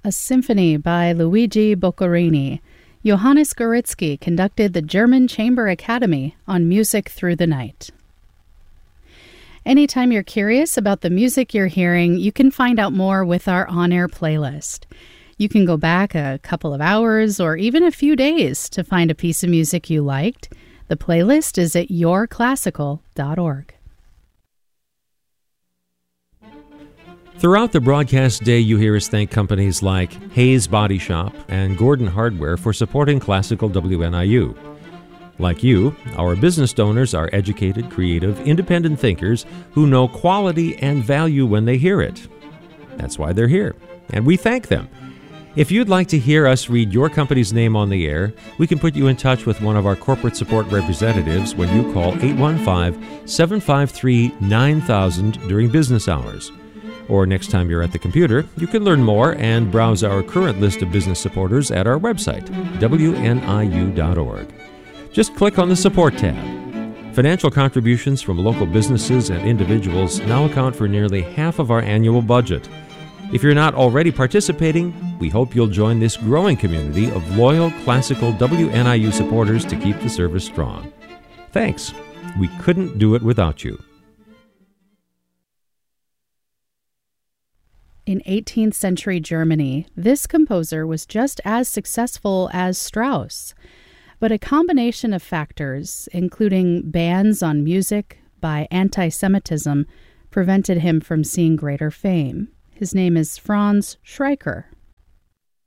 A symphony by Luigi Boccherini. Johannes Gorizki conducted the German Chamber Academy on Music Through the Night. Anytime you're curious about the music you're hearing, you can find out more with our on-air playlist. You can go back a couple of hours or even a few days to find a piece of music you liked. The playlist is at yourclassical.org. Throughout the broadcast day, you hear us thank companies like Hayes Body Shop and Gordon Hardware for supporting Classical WNIU. Like you, our business donors are educated, creative, independent thinkers who know quality and value when they hear it. That's why they're here, and we thank them. If you'd like to hear us read your company's name on the air, we can put you in touch with one of our corporate support representatives when you call 815-753-9000 during business hours. Or next time you're at the computer, you can learn more and browse our current list of business supporters at our website, wniu.org. Just click on the Support tab. Financial contributions from local businesses and individuals now account for nearly half of our annual budget. If you're not already participating, we hope you'll join this growing community of loyal Classical WNIU supporters to keep the service strong. Thanks. We couldn't do it without you. In 18th century Germany, this composer was just as successful as Strauss. But a combination of factors, including bans on music by anti-Semitism, prevented him from seeing greater fame. His name is Franz Schreiker.